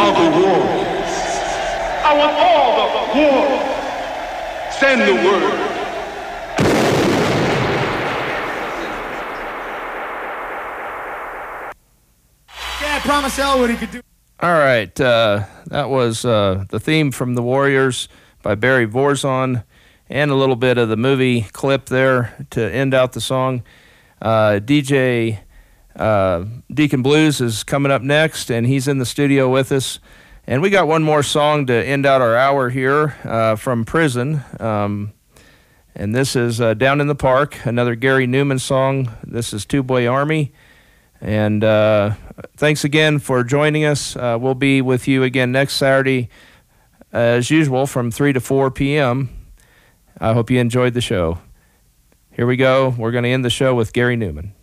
are the warriors. I want all the warriors. Send the word. Yeah, I promised Elwood he could do. All right, that was the theme from The Warriors by Barry Vorzon, and a little bit of the movie clip there to end out the song. DJ Deacon Blues is coming up next, and he's in the studio with us. And we got one more song to end out our hour here from Prison. And this is Down in the Park, another Gary Newman song. This is Two Boy Army. And thanks again for joining us. We'll be with you again next Saturday, as usual, from 3 to 4 p.m. I hope you enjoyed the show. Here we go. We're going to end the show with Gary Newman.